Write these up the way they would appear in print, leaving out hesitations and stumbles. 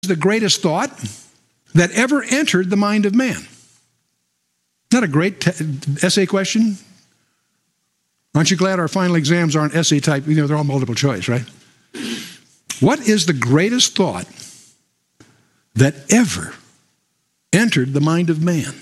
the greatest thought that ever entered the mind of man? Isn't that a great essay question? Aren't you glad our final exams aren't essay type? You know, they're all multiple choice, right? What is the greatest thought that ever entered the mind of man?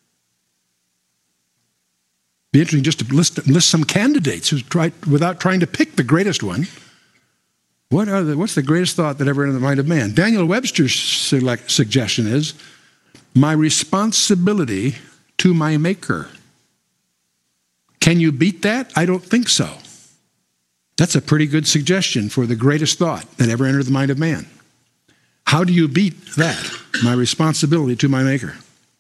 Be interesting just to list some candidates who tried, without trying to pick the greatest one. What's the greatest thought that ever entered the mind of man? Daniel Webster's suggestion is, my responsibility to my Maker. Can you beat that? I don't think so. That's a pretty good suggestion for the greatest thought that ever entered the mind of man. How do you beat that? My responsibility to my Maker.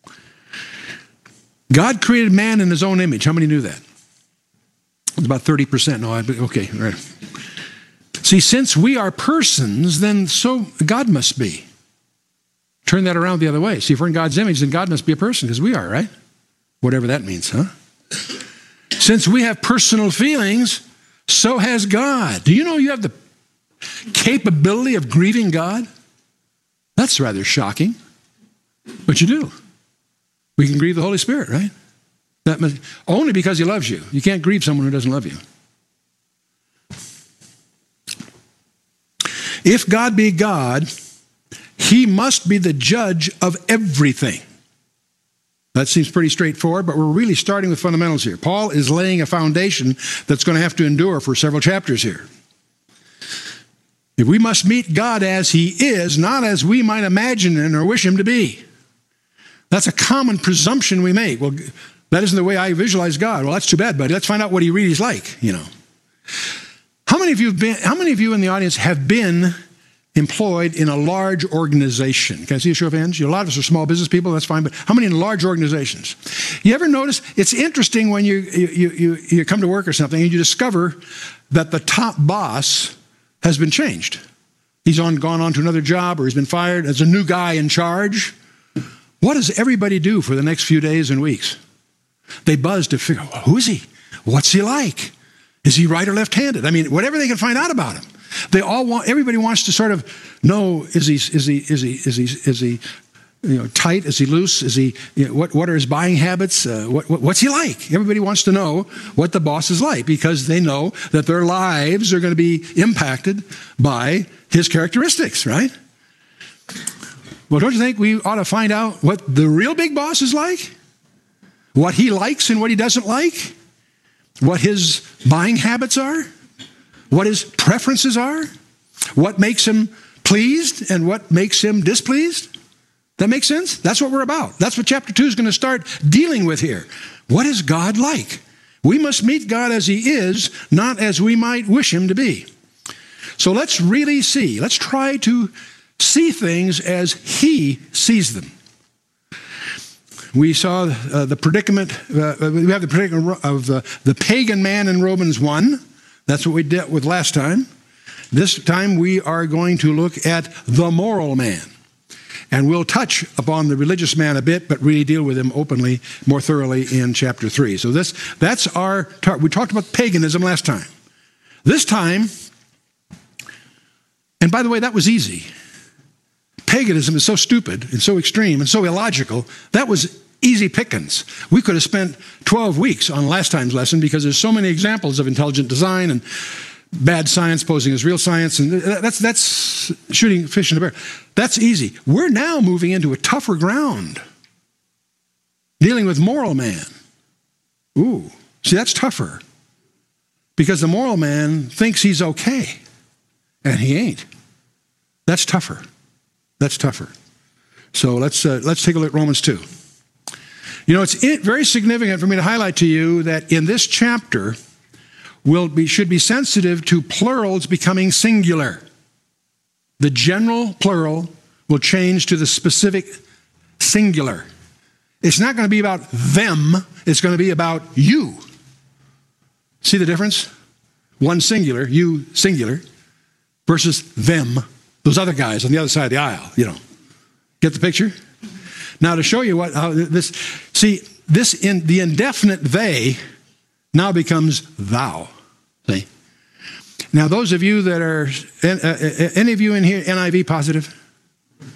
God created man in his own image. How many knew that? It's about 30%. No, okay, right. See, since we are persons, then so God must be. Turn that around the other way. See, if we're in God's image, then God must be a person, because we are, right? Whatever that means, huh? Since we have personal feelings, so has God. Do you know you have the capability of grieving God? That's rather shocking. But you do. We can grieve the Holy Spirit, right? Only because he loves you. You can't grieve someone who doesn't love you. If God be God, he must be the judge of everything. That seems pretty straightforward, but we're really starting with fundamentals here. Paul is laying a foundation that's going to have to endure for several chapters here. If we must meet God as he is, not as we might imagine him or wish him to be. That's a common presumption we make. Well, that isn't the way I visualize God. Well, that's too bad, buddy. Let's find out what he really is like, you know. How many of you in the audience have been employed in a large organization? Can I see a show of hands? A lot of us are small business people, that's fine, but how many in large organizations? You ever notice, it's interesting when you come to work or something and you discover that the top boss has been changed. He's gone on to another job, or he's been fired. There's a new guy in charge. What does everybody do for the next few days and weeks? They buzz to figure out, who is he? What's he like? Is he right or left-handed? I mean, whatever they can find out about him. Everybody wants to sort of know, is he tight? Is he loose? Is he, what are his buying habits? What's he like? Everybody wants to know what the boss is like, because they know that their lives are going to be impacted by his characteristics, right? Well, don't you think we ought to find out what the real big boss is like? What he likes and what he doesn't like? What his buying habits are? What his preferences are? What makes him pleased and what makes him displeased? That makes sense? That's what we're about. That's what chapter 2 is going to start dealing with here. What is God like? We must meet God as he is, not as we might wish him to be. So let's really see. Let's try to see things as he sees them. We saw the predicament, we have the predicament of the pagan man in Romans 1. That's what we dealt with last time. This time we are going to look at the moral man. And we'll touch upon the religious man a bit, but really deal with him openly, more thoroughly in chapter 3. So that's our, we talked about paganism last time. This time, and by the way, that was easy. Paganism is so stupid and so extreme and so illogical. That was easy pickings. We could have spent 12 weeks on last time's lesson, because there's so many examples of intelligent design and bad science posing as real science, and that's shooting fish in the barrel. That's easy. We're now moving into a tougher ground, dealing with moral man. Ooh, see, that's tougher, because the moral man thinks he's okay, and he ain't. That's tougher. That's tougher. So let's take a look at Romans 2. You know, it's very significant for me to highlight to you that in this chapter, should be sensitive to plurals becoming singular. The general plural will change to the specific singular. It's not going to be about them, it's going to be about you. See the difference? One singular, you singular, versus them, those other guys on the other side of the aisle, you know. Get the picture? Now, to show you this in the indefinite they now becomes thou. See? Now, those of you that are, any of you in here NIV positive?